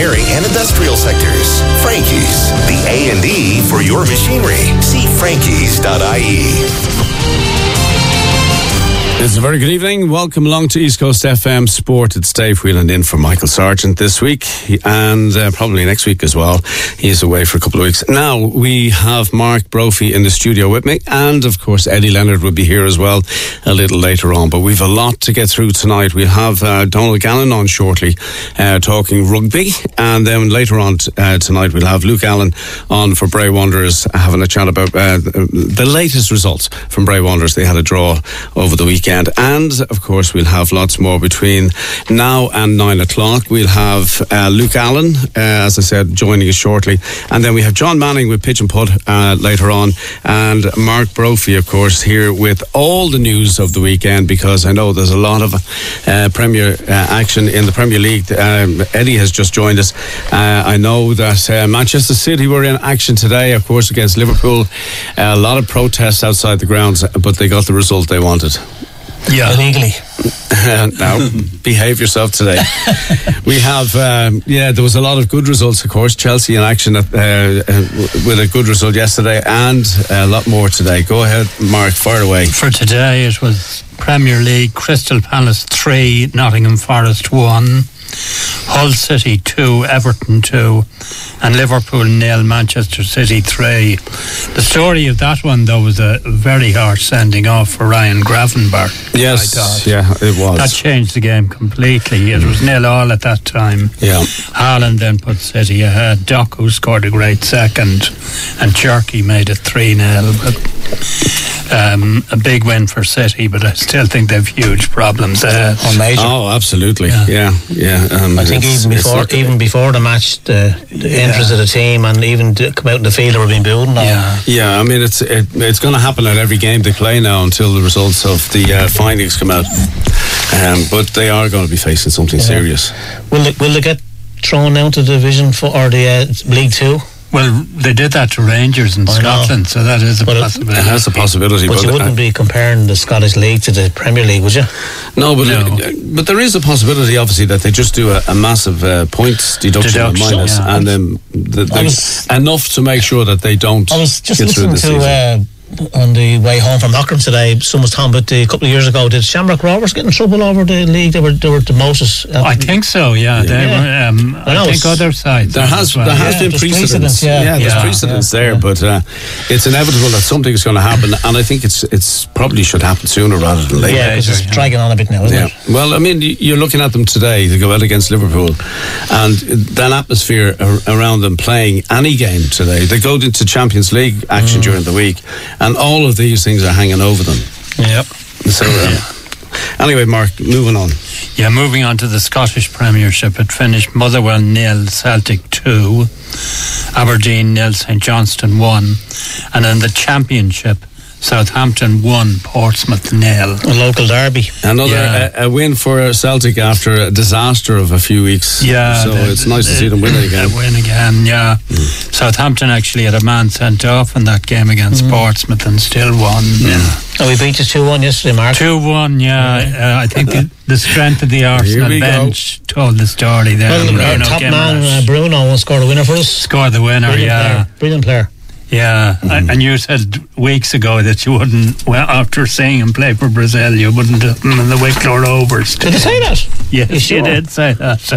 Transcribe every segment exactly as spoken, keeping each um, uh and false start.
engineering and industrial sectors. Frankie's, the A and E for your machinery. See frankies dot I E. It's a very good evening. Welcome along to East Coast F M Sport. It's Dave Whelan in for Michael Sargent this week and uh, probably next week as well. He's away for a couple of weeks. Now we have Mark Brophy in the studio with me, and of course Eddie Leonard will be here as well a little later on. But we've a lot to get through tonight. We'll have uh, Donald Gannon on shortly uh, talking rugby, and then later on t- uh, tonight we'll have Luke Allen on for Bray Wanderers, having a chat about uh, the latest results from Bray Wanderers. They had a draw over the weekend. And, of course, we'll have lots more between now and nine o'clock. We'll have uh, Luke Allen, uh, as I said, joining us shortly. And then we have John Manning with Pitch and Putt uh, later on. And Mark Brophy, of course, here with all the news of the weekend, because I know there's a lot of uh, Premier uh, action in the Premier League. Um, Eddie has just joined us. Uh, I know that uh, Manchester City were in action today, of course, against Liverpool. Uh, a lot of protests outside the grounds, but they got the result they wanted. Yeah, illegally. Now, behave yourself today. We have, um, yeah, there was a lot of good results, of course. Chelsea in action at, uh, uh, with a good result yesterday, and a lot more today. Go ahead, Mark, fire away. For today, it was Premier League: Crystal Palace three, Nottingham Forest one, Hull City two, Everton two, and Liverpool nil, Manchester City three. The story of that one, though, was a very harsh sending off for Ryan Gravenberch. Yes, yeah, it was. That changed the game completely. It was nil all at that time. Yeah. Haaland then put City ahead. Doku scored a great second, and Cherky made it three nil. But um, a big win for City, but I still think they've huge problems ahead. Oh, major. Oh, absolutely. Yeah, yeah. yeah. Um, I think even before even before the match, the, the yeah. interest of the team and even to come out in the field, they were being building on. Yeah, yeah. I mean, it's it, it's going to happen at every game they play now until the results of the uh, findings come out. Um, but they are going to be facing something yeah. serious. Will they, will they get thrown down to the Division for or the uh, League Two? Well, they did that to Rangers in I Scotland, know. So that is a but possibility. It has a possibility. But, but you wouldn't uh, be comparing the Scottish League to the Premier League, would you? No, but no. It, but there is a possibility, obviously, that they just do a, a massive uh, points deduction, deduction and minus, yeah. and then the, the, was, enough to make sure that they don't I was just get through the listening to, season. Uh, on the way home from Auckland today, someone was talking about the, a couple of years ago, did Shamrock Rovers get in trouble over the league? They were they were demoted. Uh, I think so. Yeah, yeah. They yeah. were. Um, I, I think other sides. There has well. there has yeah, been precedence. precedence. Yeah, yeah there's yeah. precedence yeah. there, yeah. but uh, it's inevitable that something is going to happen, and I think it's it's probably should happen sooner rather than later. Yeah, because it's yeah. dragging on a bit now, isn't yeah. it? Well, I mean, you're looking at them today. They go out against Liverpool, and that atmosphere around them playing any game today. They go into Champions League action mm. during the week, and all of these things are hanging over them. Yep. So, um, anyway, Mark, moving on. Yeah, moving on to the Scottish Premiership. It finished Motherwell nil, Celtic two, Aberdeen nil, St Johnstone one, and in the Championship, Southampton one, Portsmouth nil. A local derby. Another yeah. a, a win for Celtic after a disaster of a few weeks. Yeah, so the, it's nice the, to see them win again. Win again, yeah. Mm. Southampton actually had a man sent off in that game against mm. Portsmouth and still won. Yeah. Oh, we beat us two one yesterday, Mark. two one, yeah. Uh, I think the, the strength of the Arsenal bench go. told the story there. Well, our top man, uh, Bruno, scored a winner for us. Scored the winner, Brilliant yeah. Player. Brilliant player. Yeah, mm-hmm. and you said weeks ago that you wouldn't, well, after seeing him play for Brazil, you wouldn't have him in the Wicklow Rovers. Did he say that? Yes, you sure? he did say that.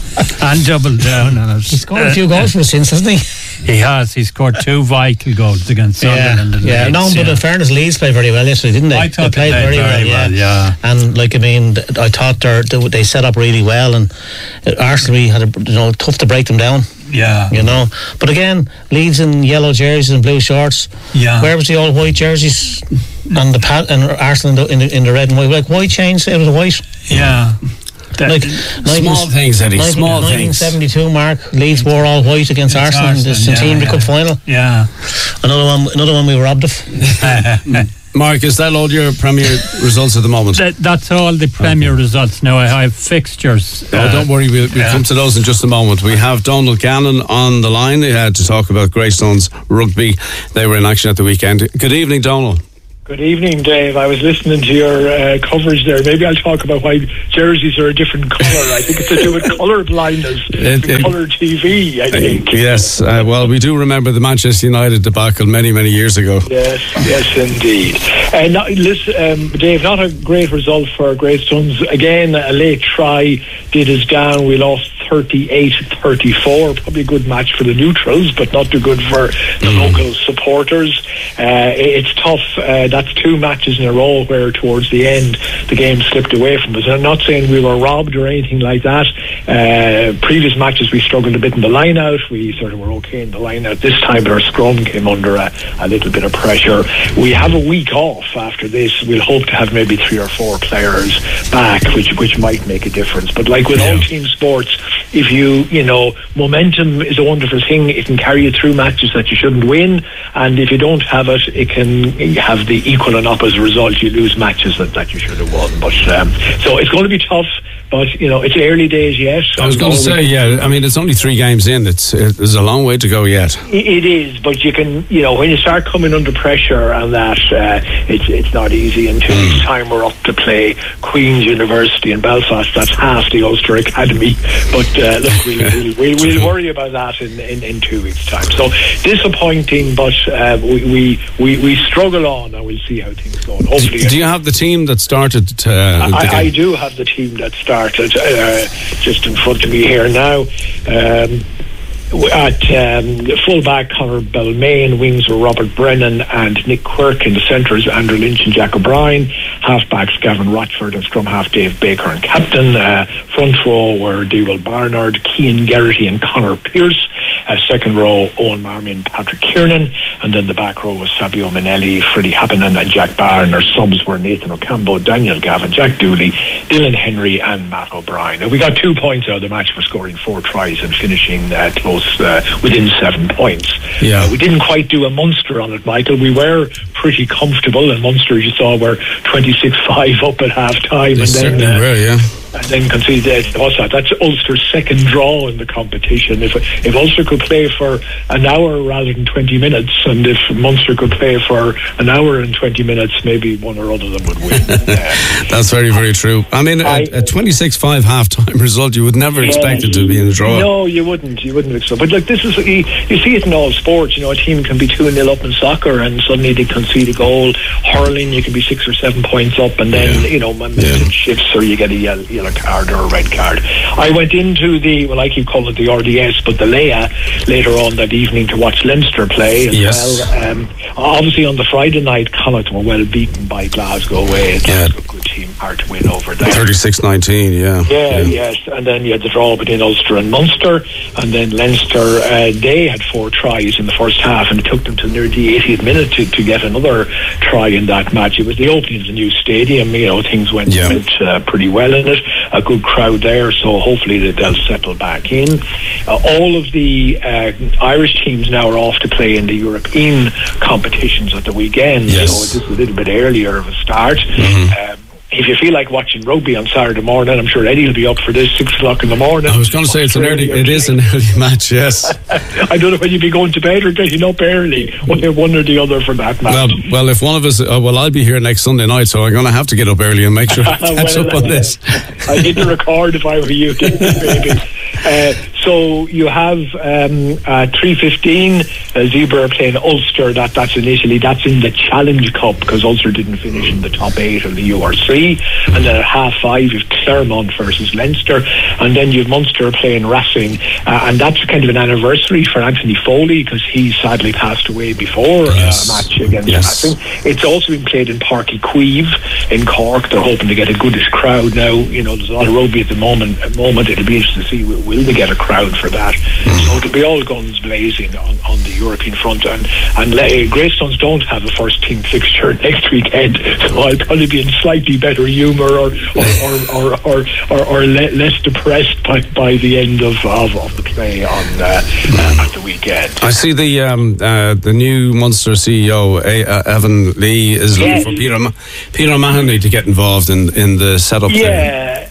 And doubled down on it. He's scored a few goals for us since, hasn't he? He has. He scored two vital goals against Sunderland. Yeah, yeah. No, but yeah. in fairness, Leeds played very well yesterday, didn't they? I thought they played, they played very, very well, well, yeah. yeah. And, like, I mean, I thought they they set up really well, and Arsenal had, a, you know, tough to break them down. Yeah. You know. But again, Leeds in yellow jerseys and blue shorts. Yeah. Where was the old white jerseys and the pad, and Arsenal in the, in the, in the red and white? Like, why change it was white? Yeah. Like small things, Eddie. nineteen, small nineteen seventy-two, things. Mark. Leeds wore all white against it's Arsenal, Arsenal in the Centenary yeah, Cup final. Yeah. Another one. Another one we were robbed of. Mark, is that all your Premier results at the moment? That, that's all the Premier okay. results. Now I have fixtures. Oh, uh, don't worry, we'll, we'll yeah. come to those in just a moment. We have Donald Gannon on the line uh, to talk about Greystones rugby. They were in action at the weekend. Good evening, Donald. Good evening, Dave. I was listening to your uh, coverage there. Maybe I'll talk about why jerseys are a different colour. I think it's to do with colour blindness. It, it, colour T V, I think. Yes. Uh, well, we do remember the Manchester United debacle many, many years ago. Yes, yes, indeed. Uh, not, listen, um, Dave, not a great result for Greystones. Again, a late try did us down. We lost thirty-eight thirty-four. Probably a good match for the neutrals, but not too good for the mm. local supporters. Uh, it's tough. Uh, that's two matches in a row where towards the end the game slipped away from us. And I'm not saying we were robbed or anything like that. Uh, previous matches we struggled a bit in the line out. We sort of were okay in the line out. This time our scrum came under a, a little bit of pressure. We have a week off after this. We'll hope to have maybe three or four players back, which which might make a difference. But like with yeah. all team sports, if you, you know, momentum is a wonderful thing. It can carry you through matches that you shouldn't win, and if you don't have it, it can have the equal and opposite result. You lose matches that, that you should have won. But um, so it's going to be tough. But you know, it's early days yet. I was going to say, yeah. I mean, it's only three games in. It's it, there's a long way to go yet. It is, but you can, you know, when you start coming under pressure and that, uh, it's it's not easy. In two mm. weeks' time, we're up to play Queen's University in Belfast. That's half the Ulster Academy. But uh, look, we'll, we'll, we'll, we'll worry about that in, in, in two weeks' time. So disappointing, but uh, we, we we we struggle on, and we'll see how things go. Hopefully, do you have the team that started? To, uh, I, I do have the team that started. Uh, just in front of me here now. Um, At um, full-back, Conor Belmain. Wings were Robert Brennan and Nick Quirk. In the centres, Andrew Lynch and Jack O'Brien. Half-backs, Gavin Rochford, and scrum-half, Dave Baker and captain. Uh, front row were Dewell Barnard, Cian Geraghty and Conor Pearce. Uh, second row, Owen Marmion, Patrick Kiernan. And then the back row was Fabio Minelli, Freddie Happinen and Jack Barron. Our subs were Nathan Ocampo, Daniel Gavin, Jack Dooley, Dylan Henry and Matt O'Brien. Now, we got two points out of the match for scoring four tries and finishing uh, close Uh, within seven points. Yeah. Uh, we didn't quite do a Munster on it, Michael. We were pretty comfortable, and Munster, as you saw, were twenty-six five up at half time. They and certainly then, uh, were, yeah. And then conceded. What's that? That's Ulster's second draw in the competition. If if Ulster could play for an hour rather than twenty minutes, and if Munster could play for an hour and twenty minutes, maybe one or other of them would win. uh, That's very, very true. I mean, I, a twenty-six five half-time result, you would never yeah, expect it to be in a draw. No, you wouldn't. You wouldn't expect. But look, this is you, you see it in all sports. You know, a team can be two nil up in soccer, and suddenly they concede a goal. Hurling, you can be six or seven points up, and then yeah. you know, momentum yeah. shifts, or you get a yellow, yellow card or a red card. I went into the, well, I keep calling it the R D S, but the Leia later on that evening to watch Leinster play as yes. well. Um, obviously on the Friday night, Connacht were well beaten by Glasgow away. It's yeah. a good team, hard to win over there. thirty-six nineteen, yeah. Yeah, yeah. yes. And then you had the draw between Ulster and Munster, and then Leinster, uh, they had four tries in the first half, and it took them to near the eightieth minute to, to get another try in that match. It was the opening of the new stadium. You know, things went, yeah. went uh, pretty well in it. A good crowd there, so hopefully that they'll settle back in. Uh, all of the uh, Irish teams now are off to play in the European competitions at the weekend, yes. so this is a little bit earlier of a start. Mm-hmm. Um, if you feel like watching rugby on Saturday morning, I'm sure Eddie will be up for this six o'clock in the morning. I was going to say it's an early. It is an early match, yes. I don't know whether you'd be going to bed or getting up early. One or the other for that match. Well, well, if one of us, uh, well, I'll be here next Sunday night, so I'm going to have to get up early and make sure I catch well, up on uh, this. I'd hit the record if I were you, maybe. Uh, so you have um, uh, three fifteen. Uh, Zebra are playing Ulster. That that's initially that's in the Challenge Cup because Ulster didn't finish in the top eight of the U R C. And then at half five you've Claremont versus Leinster, and then you've Munster playing Racing, uh, and that's kind of an anniversary for Anthony Foley because he sadly passed away before yes. uh, a match against yes. Racing. It's also been played in Páirc Uí Chaoimh in Cork. They're hoping to get a goodish crowd now. You know, there's a lot of rugby at the moment. At the moment, it'll be interesting to see will, will they get a crowd for that. Mm. So it'll be all guns blazing on, on the European front, and and uh, Greystones don't have a first team fixture next weekend, so I'll probably be in slightly better humour or or or, or, or, or, or le- less depressed by, by the end of, of, of the play on uh, uh, at the weekend. I see the um, uh, the new Munster C E O a- uh, Evan Lee is looking yes. for Peter Ma- Peter Mahoney to get involved in, in the setup. Yeah, uh,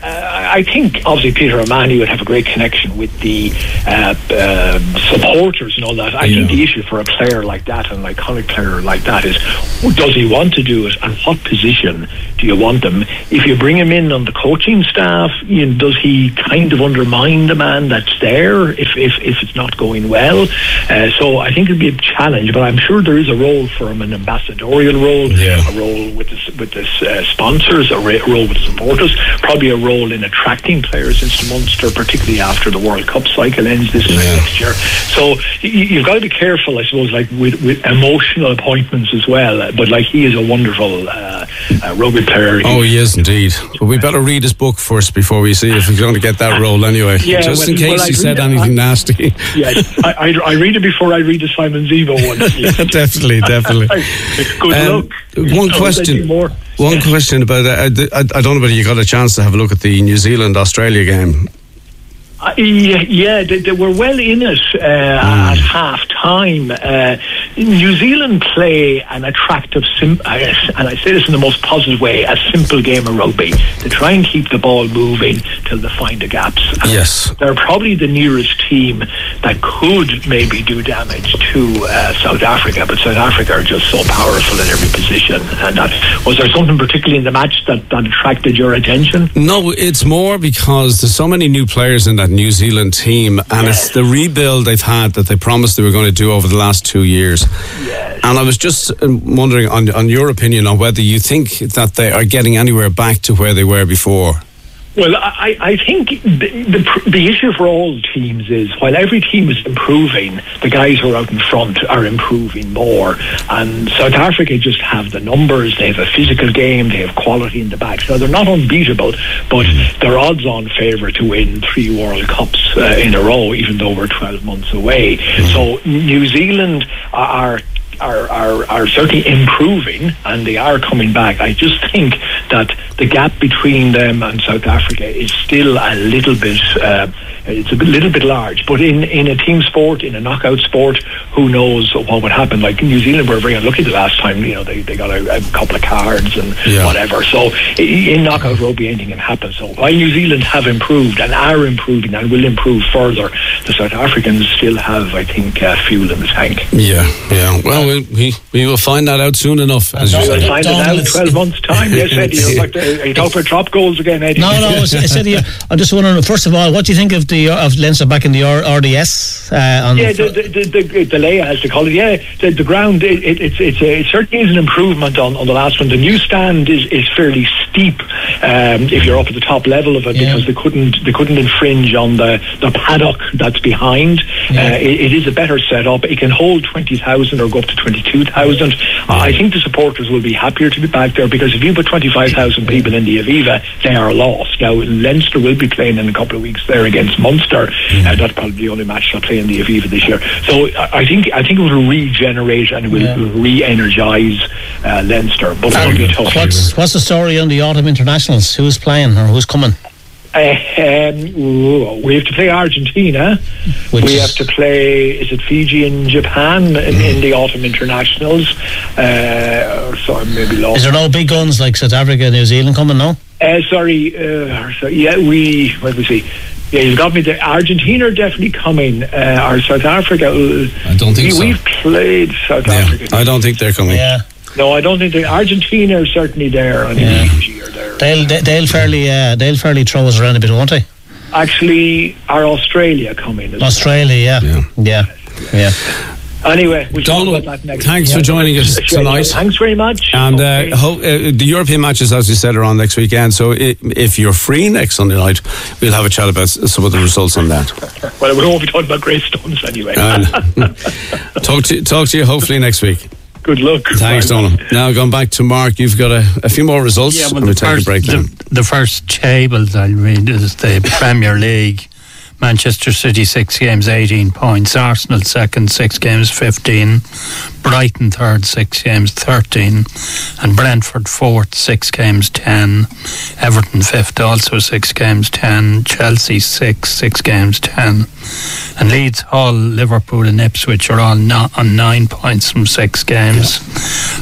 I think obviously Peter O'Mahony would have a great connection with the uh, uh, supporters and all that. I yeah. think the issue for a player like that, an iconic player like that, is does he want to do it, and what position do you want them? If you bring him in on the coaching staff, you know, does he kind of undermine the man that's there if if, if it's not going well? Uh, so I think it'd be a challenge, but I'm sure there is a role for him, an ambassadorial role, yeah. a role with the, with the uh, sponsors, a ra- role with the supporters, probably a role in attracting players into Munster, particularly after the World Cup cycle ends this yeah. next year. So you, you've got to be careful, I suppose, like with, with emotional appointments as well. But like he is a wonderful uh, uh, rugby player. Oh, he is indeed. But we better read his book first before we see if he's going to get that role anyway. Yeah, just well, in case well, he said anything I, nasty. Yes, I, I, I read it before I read the Simon Zebo one. definitely, definitely. Good um, luck. One question. One yeah. question about that. I, I, I don't know whether you got a chance to have a look at the New Zealand-Australia game. Uh, yeah, yeah they, they were well in it uh, mm. at half time. Uh, New Zealand play an attractive, sim- and I say this in the most positive way, a simple game of rugby. They try and keep the ball moving till they find the gaps. And yes. they're probably the nearest team that could maybe do damage to uh, South Africa, but South Africa are just so powerful in every position. And that, was there something particularly in the match that, that attracted your attention? No, it's more because there's so many new players in that New Zealand team, and yes. it's the rebuild they've had that they promised they were going to do over the last two years. Yes. And I was just wondering on, on your opinion on whether you think that they are getting anywhere back to where they were before. Well, I, I think the, the the issue for all teams is while every team is improving, the guys who are out in front are improving more. And South Africa just have the numbers, they have a physical game, they have quality in the back. So they're not unbeatable, but they're odds-on favourite to win three World Cups uh, in a row, even though we're twelve months away. So New Zealand are... Are, are are certainly improving, and they are coming back. I just think that the gap between them and South Africa is still a little bit uh, it's a little bit large, but in, in a team sport, in a knockout sport, who knows what would happen. Like New Zealand were very unlucky the last time, you know, they, they got a, a couple of cards and yeah. whatever, so in knockout rugby anything can happen. So while New Zealand have improved and are improving and will improve further, the South Africans still have, I think, uh, fuel in the tank. Yeah, yeah, well We, we we will find that out soon enough. As we will find it out in twelve months' time. Yes, Eddie. You're like the, are you talking for drop goals again, Eddie? No, no. I said, I'm just wondering. First of all, what do you think of the of Leinster back in the R D S? Uh, on yeah, the the, the, the the lay as they call it. Yeah, the, the ground. It, it, it's it's a, it certainly is an improvement on, on the last one. The new stand is, is fairly steep um, if you're up at the top level of it, yeah. because they couldn't they couldn't infringe on the, the paddock that's behind. Yeah. Uh, it, it is a better setup. It can hold twenty thousand or go up to twenty-two thousand. I think the supporters will be happier to be back there, because if you put twenty-five thousand people in the Aviva, they are lost. Now Leinster will be playing in a couple of weeks there against Munster. Uh, that's probably the only match they'll play in the Aviva this year. So I think I think it will regenerate and it will yeah. re-energise uh, Leinster. But it will be tough. What's, what's the story on the autumn internationals? Who's playing or who's coming? Uh, um, we have to play Argentina. Which we have to play, is it Fiji and Japan in, mm. in the autumn internationals? Uh, so maybe lost. Is there no big guns like South Africa and New Zealand coming now? Uh, sorry, uh, so, yeah, we, let me see. Yeah, you've got me there. Argentina are definitely coming. Uh, or South Africa. Uh, I don't think we, so. We've played South yeah, Africa. I don't think they're coming. Yeah. No, I don't think they. Argentina are certainly there, and yeah. Fiji are there. They'll they'll fairly uh, they'll fairly throw us around a bit, won't they? Actually, are Australia coming? Australia, well? yeah, yeah, yeah. yeah. Anyway, we'll Donald, talk about that next thanks week. for joining us tonight. Thanks very much. And okay. uh, ho- uh, the European matches, as you said, are on next weekend. So it, if you're free next Sunday night, we'll have a chat about some of the results on that. Well, we won't be talking about Greystones anyway. Uh, talk to talk to you hopefully next week. Good luck. Thanks, Donald. Now going back to Mark, you've got a, a few more results. Yeah, well, and we'll take first, a break then. The, the first tables I'll read is the Premier League. Manchester City six games, eighteen points. Arsenal second, six games, fifteen. Brighton third, six games, thirteen. And Brentford fourth, six games, ten. Everton fifth, also six games, ten. Chelsea six, six games, ten. And Leeds, Hull, Liverpool and Ipswich are all not on nine points from six games.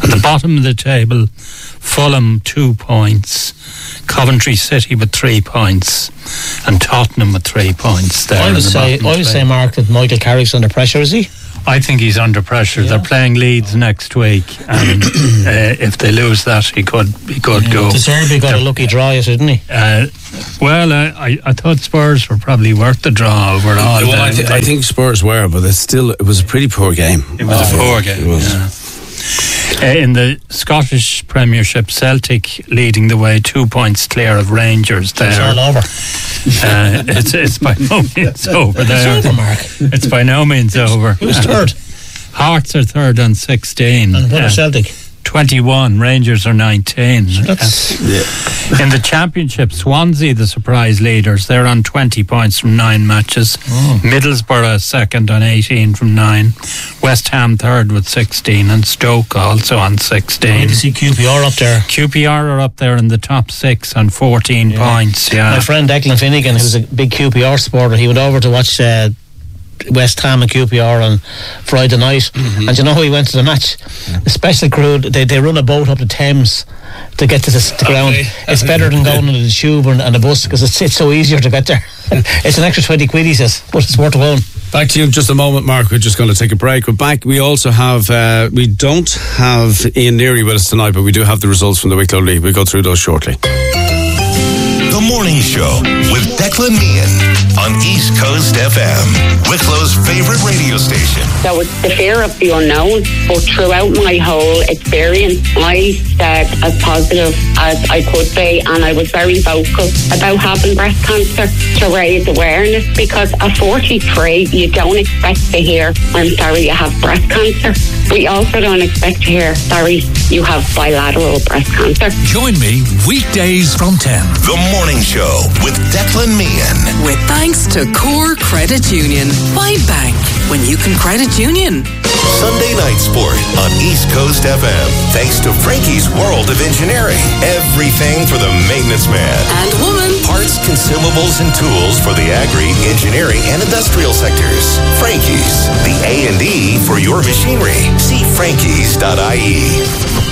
At the bottom of the table, Fulham two points, Coventry City with three points, and Tottenham with three points. There I would the say, I would say, Mark, that Michael Carrick's under pressure. Is he? I think he's under pressure. Yeah. They're playing Leeds next week, and uh, if they lose that, he could he could yeah, go. De Zerbi got They're, a lucky draw, didn't he? Uh, well, uh, I I thought Spurs were probably worth the draw overall. Well, I, th- I think Spurs were, but it's still it was a pretty poor game. It was oh, a poor game. It was. Yeah. Uh, in the Scottish Premiership, Celtic leading the way, two points clear of Rangers there. It's all over. Uh, it's, it's by no means over there. It's over, Mark. It's by no means over. Who's third? Hearts are third on sixteen. And what are uh, Celtic? twenty-one. Rangers are nineteen. That's, uh, yeah. In the Championship, Swansea, the surprise leaders, they're on twenty points from nine matches. Oh. Middlesbrough second on eighteen from nine. West Ham third with sixteen, and Stoke also on sixteen. I see Q P R up there. Q P R are up there in the top six on fourteen yeah. points. Yeah. My friend Declan Finnegan, who's a big Q P R supporter, he went over to watch uh, West Ham and Q P R on Friday night, mm-hmm. and you know how he went to the match? Yeah. The special crew, they, they run a boat up the Thames to get to the, the ground. Okay. It's better than going on the tube and, and the bus, because it's, it's so easier to get there. It's an extra twenty quid, he says, but it's worth going. Back to you in just a moment, Mark. We're just going to take a break. We're back. We also have, uh, we don't have Ian Neary with us tonight, but we do have the results from the Wicklow League. We'll go through those shortly. The Morning Show with Declan Meehan on East Coast F M, Wicklow's favorite radio station. There was the fear of the unknown, but throughout my whole experience, I stayed as positive as I could be, and I was very vocal about having breast cancer to raise awareness, because at forty-three, you don't expect to hear, I'm sorry, you have breast cancer. We also don't expect to hear, sorry, you have bilateral breast cancer. Join me weekdays from ten. The Morning Show with Declan Meehan. With thanks to Core Credit Union. Why bank when you can credit union? Sunday Night Sport on East Coast F M. Thanks to Frankie's World of Engineering. Everything for the maintenance man. And woman. Parts, consumables, and tools for the agri, engineering, and industrial sectors. Frankie's, the A and E for your machinery. See frankies dot I E.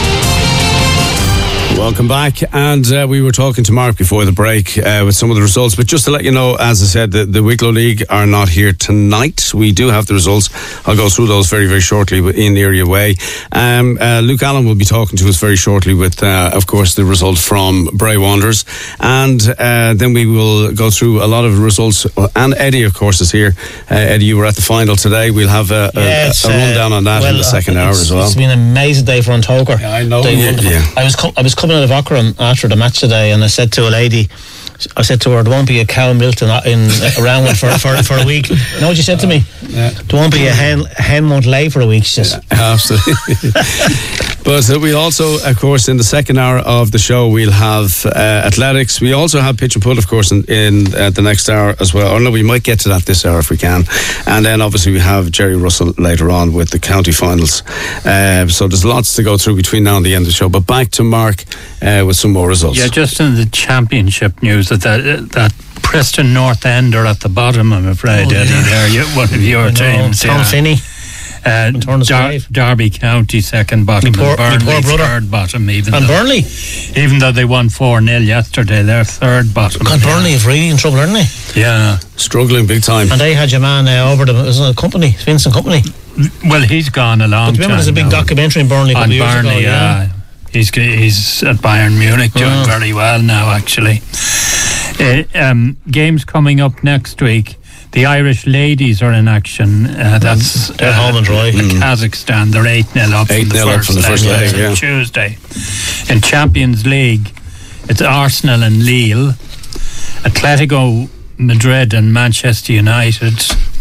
Welcome back, and uh, we were talking to Mark before the break uh, with some of the results, but just to let you know, as I said, the, the Wicklow League are not here tonight. We do have the results. I'll go through those very, very shortly in the area way. Um, uh, Luke Allen will be talking to us very shortly with, uh, of course, the result from Bray Wanderers, and uh, then we will go through a lot of results, and Eddie, of course, is here. Uh, Eddie, you were at the final today. We'll have a, yeah, a, a rundown on that well, in the second uh, hour as well. It's been an amazing day for Antoker. Yeah, I know. Yeah, yeah. I was, co- I was coming out of Auckland after the match today, and I said to a lady, I said to her, there won't be a cow milked in, in around for, for for a week. You know what you said to me? Yeah. There won't be a hen a hen won't lay for a week. She says. Yeah, absolutely. But uh, we also, of course, in the second hour of the show, we'll have uh, athletics. We also have pitch and putt, of course, in, in uh, the next hour as well. Or no, we might get to that this hour if we can. And then obviously we have Jerry Russell later on with the county finals. Uh, so there's lots to go through between now and the end of the show. But back to Mark uh, with some more results. Yeah, just in the championship news, that that, that Preston North End are at the bottom, I'm afraid, oh, Eddie. Yeah. There, you, one of your teams. Tom yeah. Finney. Uh, Dar- Derby County second bottom, poor, and Burnley third bottom. Even and though, Burnley, even though they won four nil yesterday, they're third bottom. God, Burnley is really in trouble, aren't they? Yeah, struggling big time. And they had your man uh, over them, isn't it, company, Vincent Company. Well, he's gone a long but remember, time. there's a big now. documentary in Burnley. On years Burnley, ago, yeah. yeah. He's he's at Bayern Munich doing oh. very well now, actually. Uh, um, games coming up next week. The Irish ladies are in action. Uh, that's they're uh, home and dry. Mm. Kazakhstan. They're eight nil up eight from the nil first up from the first leg, leg yeah. Tuesday. In Champions League, it's Arsenal and Lille, Atletico Madrid and Manchester United.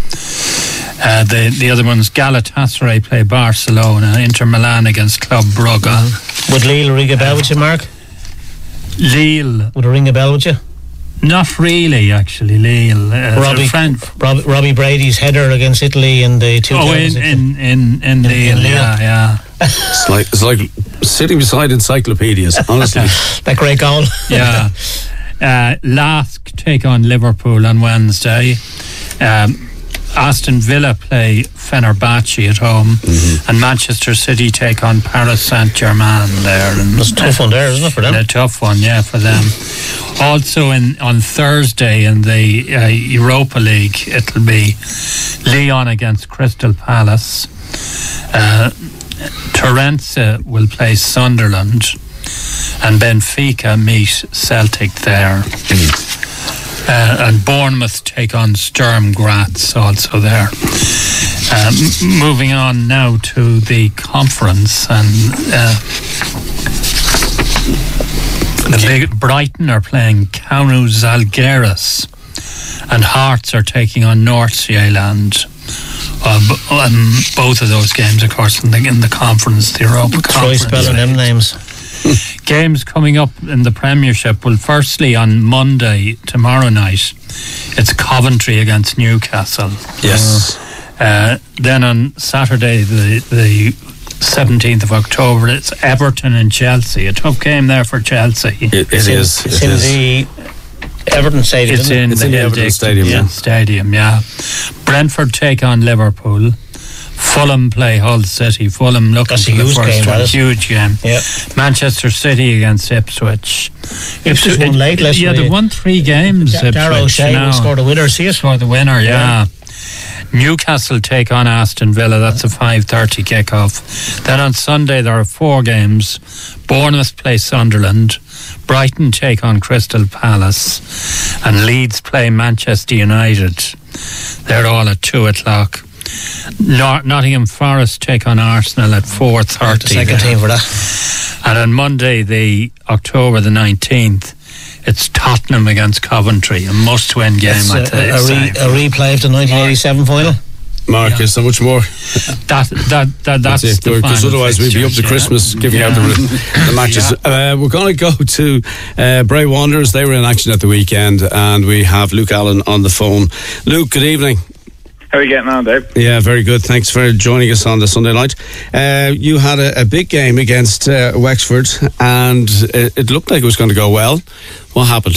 Uh, the the other ones, Galatasaray play Barcelona, Inter Milan against Club Brugge. Mm. Would Lille ring a bell uh, with you, Mark? Lille. Would it ring a bell with you? Not really, actually, Lille. Uh, Robbie, friend, Robbie, Robbie Brady's header against Italy in the two thousand. Oh, in, in, in, in Lille, Lille, yeah, yeah. It's like, it's like sitting beside encyclopedias, honestly. That great goal. Yeah. Uh, Lask take on Liverpool on Wednesday. Um, Aston Villa play Fenerbahce at home, mm-hmm. and Manchester City take on Paris Saint-Germain there. And that's a tough one there, isn't it, for them? A tough one, yeah, for them. Also in on Thursday in the uh, Europa League, it'll be Lyon against Crystal Palace. Uh, Torrance will play Sunderland, and Benfica meet Celtic there. Mm. Uh, and Bournemouth take on Sturm Graz also there. Uh, m- moving on now to the conference, and uh, the big Brighton are playing Kaunas Žalgiris, and Hearts are taking on North Zealand. Uh, b- um, both of those games, of course, in the, in the conference, the Europa Conference. Try spelling them names. Games coming up in the Premiership. Well, firstly on Monday, tomorrow night, it's Coventry against Newcastle. Yes. Uh, then on Saturday, the the seventeenth of October, it's Everton and Chelsea. A tough game there for Chelsea. It, it it's is. In, it's it in is. the Everton Stadium. It's in it's the, in the Everton Stadium. Yeah. Stadium. Yeah. Brentford take on Liverpool. Fulham play Hull City. Fulham looking That's for a the huge first game, one. that is. Huge game. Yeah. Manchester City against Ipswich. Ipswich won late last Yeah, week. they've won three games. Da- Darragh O'Shea will score the winner. See it? Score the winner, yeah. yeah. Newcastle take on Aston Villa. That's a five thirty kickoff. Then on Sunday there are four games. Bournemouth play Sunderland. Brighton take on Crystal Palace, and Leeds play Manchester United. They're all at two o'clock. Nor- Nottingham Forest take on Arsenal at four thirty. The second team for that. And on Monday, the October the nineteenth, it's Tottenham against Coventry, a must-win game. It's at a, the a, re- a replay of the nineteen eighty-seven final. Marcus, so much more. That that that that's, that's it. Because otherwise we'd be up to yeah. Christmas giving yeah. out the, the matches. Yeah. Uh, we're going to go to uh, Bray Wanderers. They were in action at the weekend, and we have Luke Allen on the phone. Luke, good evening. How are you getting on, Dave? Yeah, very good. Thanks for joining us on the Sunday night. Uh, you had a, a big game against uh, Wexford, and it, it looked like it was going to go well. What happened?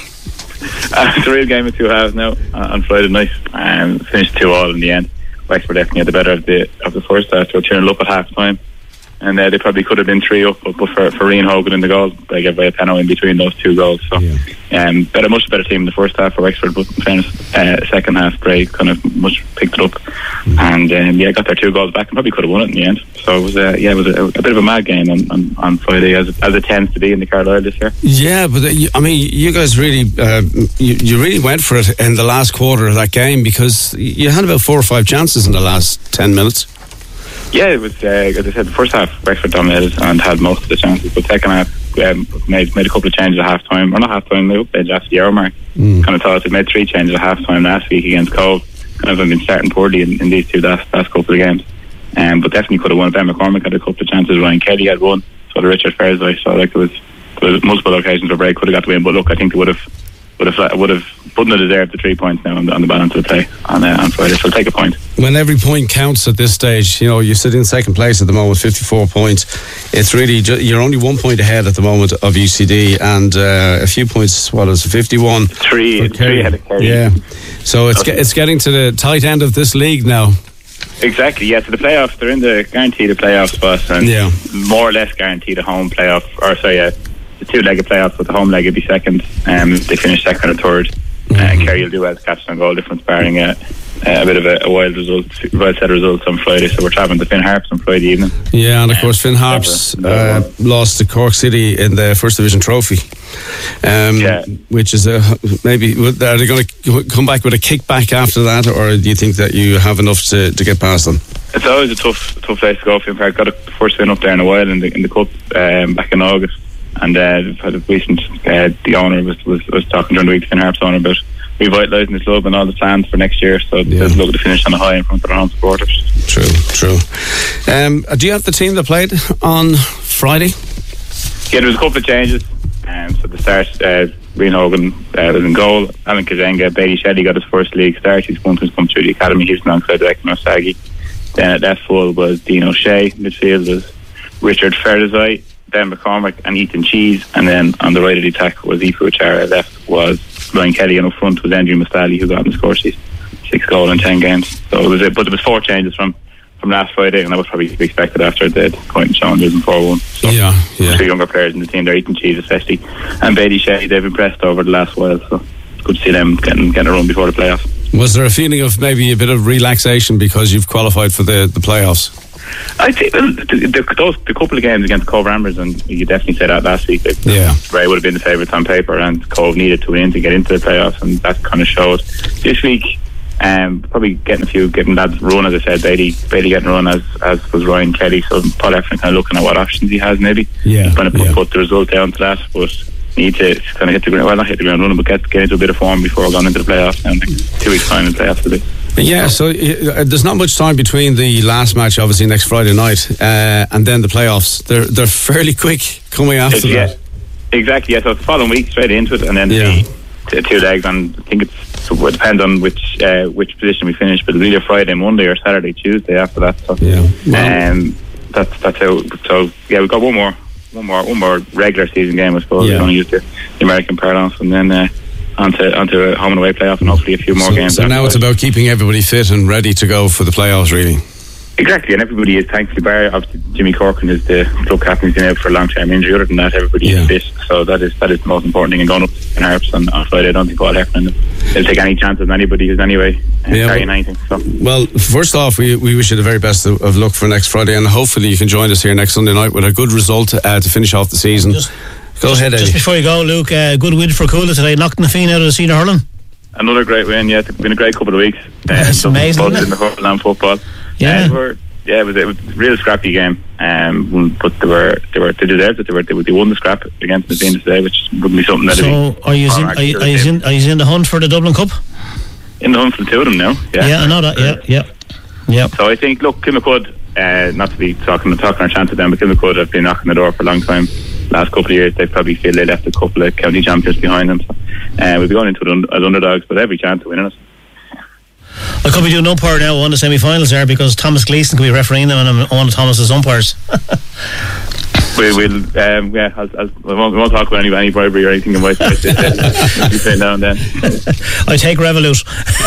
Uh, it's a real game of two halves now uh, on Friday night, and um, finished two all in the end. Wexford definitely had the better of the of the first half. They were two nil up at half time, and uh, they probably could have been three up, but, but for, for Ian Hogan in the goal, they gave away a penalty in between those two goals. So, yeah. um, better, much better team in the first half for Wexford, but in fairness, uh, second half, Bray kind of much picked it up, mm-hmm. and um, yeah, got their two goals back and probably could have won it in the end. So it was, uh, yeah, it was a, a bit of a mad game on, on, on Friday, as it, as it tends to be in the Carlisle this year. Yeah, but uh, you, I mean, you guys really, uh, you, you really went for it in the last quarter of that game, because you had about four or five chances in the last ten minutes. Yeah, it was, uh, as I said, the first half Wexford dominated and had most of the chances, but second half um, made made a couple of changes at half time, or not half time, they updated after the hour mark. Mm. Kind of thought they made three changes at half time last week against Cove. Kind of have been starting poorly in, in these two last, last couple of games, um, but definitely could have won. Ben McCormick had a couple of chances, Ryan Kelly had one, so the Richard Fairsley, so like there was, there was multiple occasions where Bray could have got the win, but look, I think they would have would have would have wouldn't have deserved the three points now on the, on the balance of the play on, uh, on Friday, so take a point. When every point counts at this stage, you know, you sit in second place at the moment, fifty-four points. It's really, ju- you're only one point ahead at the moment of U C D, and uh, a few points, what is it, fifty-one? Three, three ahead of Kerry. Yeah, so it's, ge- it's getting to the tight end of this league now. Exactly, yeah, so the playoffs, they're in the guaranteed a playoff spot, and yeah. more or less guaranteed a home playoff, or sorry, uh, the two-legged playoffs, but the home leg would be second. Um, they finish second or third. Mm-hmm. Uh, Kerry will do well to catch on goal difference, barring uh, a bit of a, a wild result, wild set of results on Friday. So we're travelling to Finn Harps on Friday evening. Yeah, and of course Finn Harps uh, lost to Cork City in the First Division Trophy. Um, yeah. Which is a, maybe are they going to come back with a kickback after that, or do you think that you have enough to, to get past them? It's always a tough, tough place to go. Finn Park got a first win up there in a while in the in the cup um, back in August. And uh, had a recent, uh, the owner was, was was talking during the week to Finn Harps owner about revitalising the club and all the plans for next year. So yeah. They're looking to finish on a high in front of their home supporters. True, true. Um, do you have the team that played on Friday? Yeah, there was a couple of changes. Um, so the start, uh, Rian Hogan uh, was in goal. Alan Kazenga, Bailey Shelley got his first league start. He's going to come through the academy. He was alongside Declan O'Saggy. Then at left full was Dean O'Shea. Midfield was Richard Fairsley, Ben McCormick and Ethan Cheese, and then on the right of the attack was Ifu Achara. Left was Ryan Kelly, and up front was Andrew Mustali, who got on the score sheet. six goal in ten games. So it was it, but there was four changes from, from last Friday, and that was probably to be expected after the point Sean losing four one. So yeah, yeah. Two younger players in the team, they're eating cheese especially, and Bailey Shea, they've impressed over the last while. So it's good to see them getting getting a run before the playoffs. Was there a feeling of maybe a bit of relaxation because you've qualified for the, the playoffs? I think well, the, the, those the couple of games against Cove Ramblers, and you definitely said that last week. Like, yeah, Bray would have been the favourites on paper, and Cove needed to win to get into the playoffs, and that kind of showed. This week, um, probably getting a few, getting that run, as I said, Bailey, Bailey getting a run as as was Ryan Kelly. So Paul Eflin kind of looking at what options he has. Maybe yeah, he's going to put, yeah. put the result down to that, but need to kind of hit the ground. Well, not hit the ground running, but get get into a bit of form before going into the playoffs. And two weeks time in the playoffs today. Yeah, so uh, there's not much time between the last match, obviously next Friday night, uh, and then the playoffs. They're they're fairly quick coming after yeah, that. Exactly. Yeah, so it's the following week straight into it, and then yeah. the two legs. And I think it's so it depends on which uh, which position we finish, but it's either Friday, Monday, or Saturday, Tuesday after that. So yeah, well, um, that's that's how. So yeah, we've got one more, one more, one more regular season game, I suppose. Yeah. We're going to use the, the American parlance, and then. Uh, onto onto a home and away playoff, and hopefully a few more so, games. So now it's about keeping everybody fit and ready to go for the playoffs, really. Exactly, and everybody is thankfully bar obviously Jimmy Corcoran is the club captain, he's been out for a long term injury. Other than that, everybody yeah. is fit, so that is that is the most important thing. And going up in Harps on, on Friday, I don't think Paul Heffernan will take any chances on anybody who's anyway uh, yeah, carrying well, anything. So. Well, first off, we, we wish you the very best of, of luck for next Friday, and hopefully you can join us here next Sunday night with a good result uh, to finish off the season. Just Go just, ahead, Eddie. Just before you go, Luke, uh, good win for Coola today, knocking the Fiend out of the senior hurling. Another great win, yeah. It's been a great couple of weeks. That's uh, amazing, isn't it? In the hurling and football. Yeah. Uh, we're, yeah, it was, it was a real scrappy game. Um, but they were, they were, they deserved it. They were, they, they won the scrap against the Fiend today, which wouldn't be something that. So, are you in, are you, are you in, are you in the hunt for the Dublin Cup? In the hunt for the two of them now. Yeah, yeah, I know that. Yeah, yeah, yeah. So I think, look, Kilmacud, uh, not to be talking talking our chance to them, but Kilmacud have been knocking the door for a long time. Last couple of years, they probably feel they left a couple of county champions behind them. So, uh, we'll be going into it as underdogs, but every chance of winning it. I could be doing umpire now on the semi-finals there because Thomas Gleeson could be refereeing them, and I'm one of Thomas's umpires. we will, um, yeah. As, as, we, won't, we won't talk about any, any bribery or anything. About it. Be saying now and then. I take Revolut.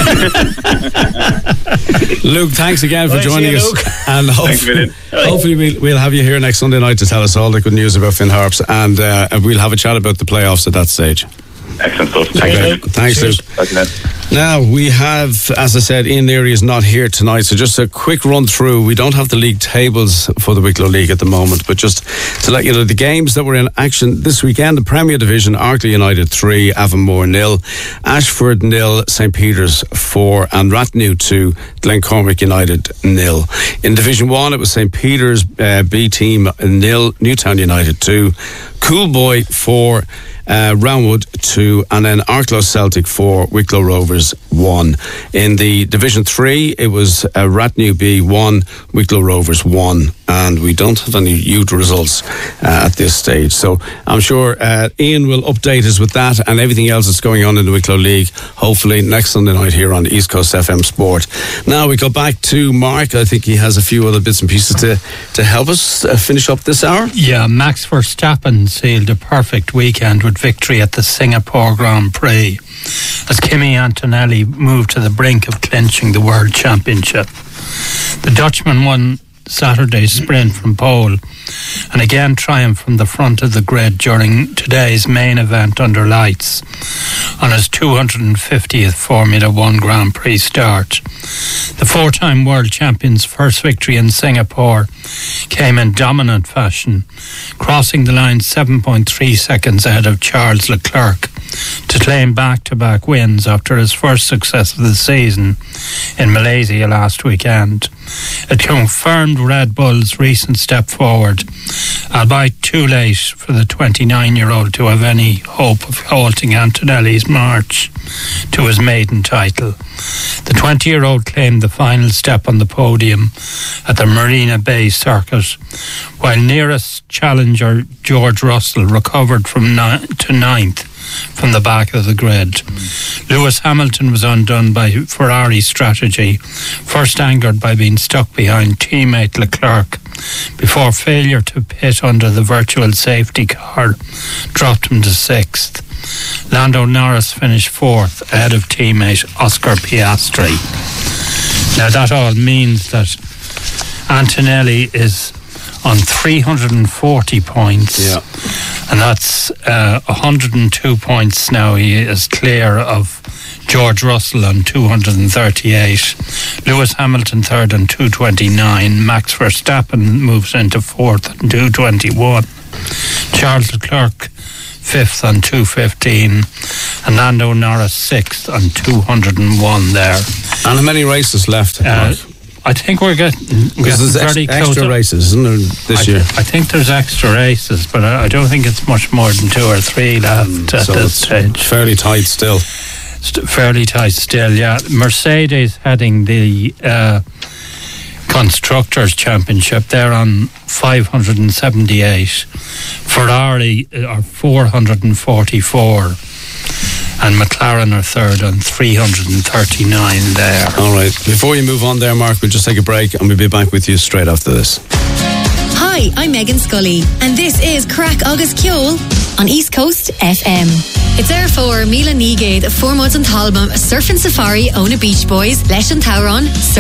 Luke, thanks again for right, joining you, us, Luke. and hopefully, hopefully we'll, we'll have you here next Sunday night to tell us all the good news about Finn Harps, and uh, we'll have a chat about the playoffs at that stage. Excellent stuff. Thanks, okay. Luke. Thanks, Cheers. Luke. Now, we have, as I said, Ian Leary is not here tonight, so just a quick run through. We don't have the league tables for the Wicklow League at the moment, but just to let you know, the games that were in action this weekend: the Premier Division, Arkley United three, Avonmore nil, Ashford nil, St Peter's four, and Rathnew two, Glencormack United nil. In Division one, it was St Peter's uh, B team nil, Newtown United two, Coolboy four, Uh, Roundwood two, and then Arklow Celtic four, Wicklow Rovers one. In the Division three, it was uh, Rathnew B one, Wicklow Rovers one, and we don't have any youth results uh, at this stage. So I'm sure uh, Ian will update us with that and everything else that's going on in the Wicklow League, hopefully next Sunday night here on East Coast F M Sport. Now we go back to Mark. I think he has a few other bits and pieces to, to help us uh, finish up this hour. Yeah, Max Verstappen sealed a perfect weekend with victory at the Singapore Grand Prix as Kimi Antonelli moved to the brink of clinching the World Championship. The Dutchman won Saturday's sprint from pole and again triumphed from the front of the grid during today's main event under lights on his two hundred fiftieth Formula One Grand Prix start. The four-time world champion's first victory in Singapore came in dominant fashion, crossing the line seven point three seconds ahead of Charles Leclerc to claim back-to-back wins after his first success of the season in Malaysia last weekend. It confirmed Red Bull's recent step forward, albeit too late for the twenty-nine-year-old to have any hope of halting Antonelli's march to his maiden title. The twenty-year-old claimed the final step on the podium at the Marina Bay Circuit, while nearest challenger George Russell recovered from ni- to ninth from the back of the grid. Mm. Lewis Hamilton was undone by Ferrari's strategy, first angered by being stuck behind teammate Leclerc before failure to pit under the virtual safety car dropped him to sixth. Lando Norris finished fourth ahead of teammate Oscar Piastri. Now that all means that Antonelli is on three hundred forty points, yeah. and that's uh, one hundred two points now. He is clear of George Russell on two hundred thirty-eight, Lewis Hamilton third on two twenty-nine, Max Verstappen moves into fourth on two twenty-one, Charles Leclerc fifth on two fifteen, and Lando Norris sixth on two hundred one there. And how many races left? Uh, I think we're getting, we're Because getting there's very ex- close. extra up. races, isn't there, this I, year? I think there's extra races, but I, I don't think it's much more than two or three left at So this it's stage. fairly tight still. St- fairly tight still, yeah. Mercedes heading the uh, Constructors' Championship. They're on five hundred seventy-eight. Ferrari are four hundred forty-four. And McLaren are third on three hundred thirty-nine there. All right. Before you move on there, Mark, we'll just take a break and we'll be back with you straight after this. Hi, I'm Megan Scully, and this is Crack Agus Kjol on East Coast F M. It's there for Mila Nigade, Formod and Talbum, Surf and Safari, Ona Beach Boys, Lesh and Tauron,